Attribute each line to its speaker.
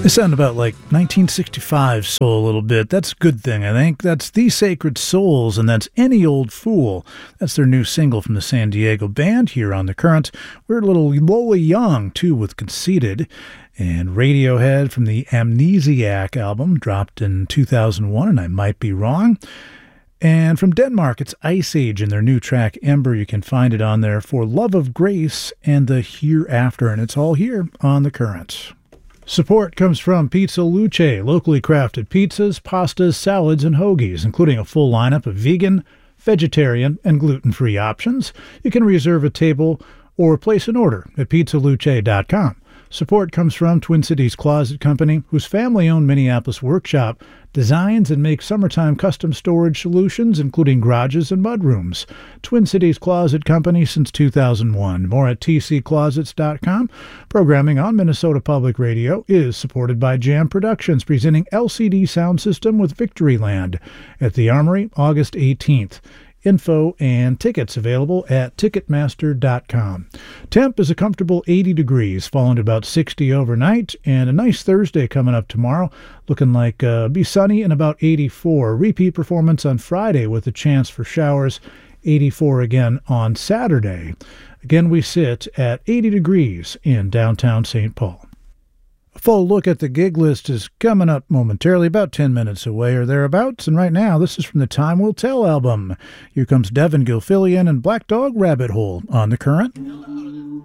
Speaker 1: They sound about like 1965 soul a little bit. That's a good thing, I think. That's The Sacred Souls, and that's Any Old Fool. That's their new single from the San Diego band here on The Current. We're a little Lola Young, too, with Conceited. And Radiohead from the Amnesiac album, dropped in 2001, and I might be wrong. And from Denmark, it's Ice Age and their new track, Ember. You can find it on there for Love of Grace and the Hereafter, and it's all here on The Current. Support comes from Pizza Luce, locally crafted pizzas, pastas, salads, and hoagies, including a full lineup of vegan, vegetarian, and gluten-free options. You can reserve a table or place an order at pizzaluce.com. Support comes from Twin Cities Closet Company, whose family-owned Minneapolis workshop designs and makes summertime custom storage solutions, including garages and mudrooms. Twin Cities Closet Company since 2001. More at tcclosets.com. Programming on Minnesota Public Radio is supported by Jam Productions, presenting LCD Sound System with Victoryland at the Armory, August 18th. Info and tickets available at Ticketmaster.com. Temp is a comfortable 80 degrees, falling to about 60 overnight, and a nice Thursday coming up tomorrow, looking like be sunny and about 84. Repeat performance on Friday with a chance for showers, 84 again on Saturday. Again, we sit at 80 degrees in downtown St. Paul. A full look at the gig list is coming up momentarily, about 10 minutes away or thereabouts, and right now this is from the Time Will Tell album. Here comes Devin Gilfillian and Black Dog Rabbit Hole on The Current.